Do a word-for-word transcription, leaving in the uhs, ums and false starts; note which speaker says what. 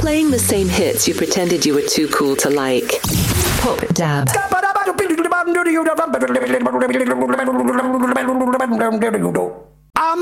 Speaker 1: Playing the same hits you pretended you were too cool to like. Pop Dab.